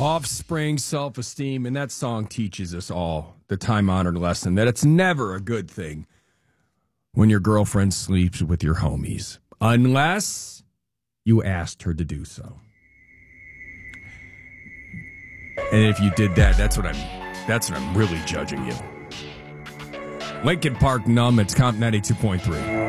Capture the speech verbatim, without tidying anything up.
Offspring, self-esteem, and that song teaches us all the time-honored lesson that it's never a good thing when your girlfriend sleeps with your homies, unless you asked her to do so. And if you did that, that's what I'm that's what I'm really judging you. Lincoln Park Numb, it's Comp ninety-two point three.